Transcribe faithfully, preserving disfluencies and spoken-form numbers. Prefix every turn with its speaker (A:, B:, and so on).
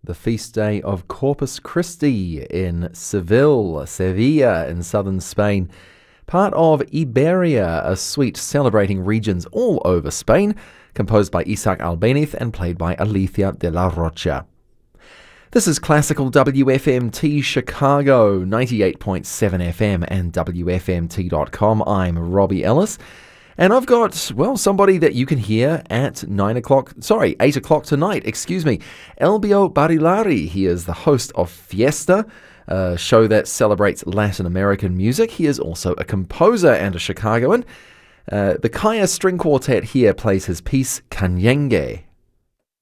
A: the feast day of Corpus Christi in Seville, Sevilla in southern Spain. Part of Iberia, a suite celebrating regions all over Spain, composed by Isaac Albéniz and played by Alicia de la Rocha. This is Classical W F M T Chicago, ninety-eight point seven F M and W F M T dot com. I'm Robbie Ellis, and I've got, well, somebody that you can hear at nine o'clock, sorry, eight o'clock tonight, excuse me. Elbio Barilari, he is the host of Fiesta, a show that celebrates Latin American music. He is also a composer and a Chicagoan. Uh, the Kaya String Quartet here plays his piece Canyengue.